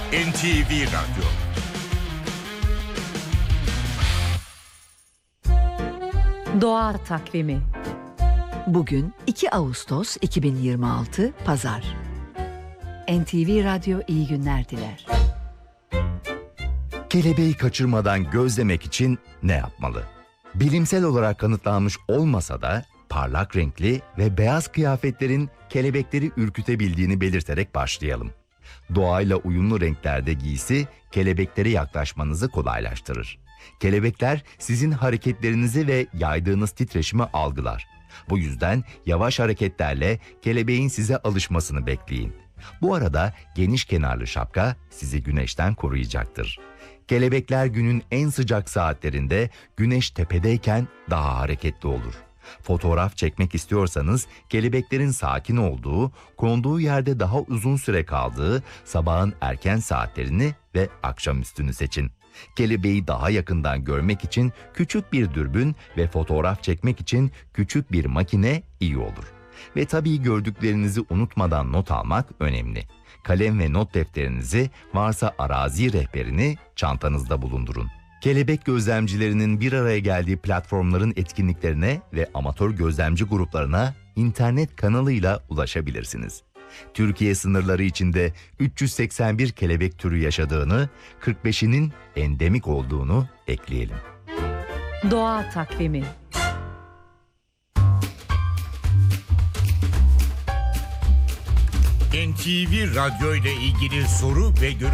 NTV Radyo. Doğa Takvimi. Bugün 2 Ağustos 2026 Pazar. NTV Radyo iyi günler diler. Kelebeği kaçırmadan gözlemek için ne yapmalı? Bilimsel olarak kanıtlanmış olmasa da parlak renkli ve beyaz kıyafetlerin kelebekleri ürkütebildiğini belirterek başlayalım. Doğayla uyumlu renklerde giysi kelebeklere yaklaşmanızı kolaylaştırır. Kelebekler sizin hareketlerinizi ve yaydığınız titreşimi algılar. Bu yüzden yavaş hareketlerle kelebeğin size alışmasını bekleyin. Bu arada geniş kenarlı şapka sizi güneşten koruyacaktır. Kelebekler günün en sıcak saatlerinde güneş tepedeyken daha hareketli olur. Fotoğraf çekmek istiyorsanız kelebeklerin sakin olduğu, konduğu yerde daha uzun süre kaldığı sabahın erken saatlerini ve akşamüstünü seçin. Kelebeği daha yakından görmek için küçük bir dürbün ve fotoğraf çekmek için küçük bir makine iyi olur. Ve tabii gördüklerinizi unutmadan not almak önemli. Kalem ve not defterinizi, varsa arazi rehberini çantanızda bulundurun. Kelebek gözlemcilerinin bir araya geldiği platformların etkinliklerine ve amatör gözlemci gruplarına internet kanalıyla ulaşabilirsiniz. Türkiye sınırları içinde 381 kelebek türü yaşadığını, 45'inin endemik olduğunu ekleyelim. Doğa Takvimi. NTV Radyo ile ilgili soru ve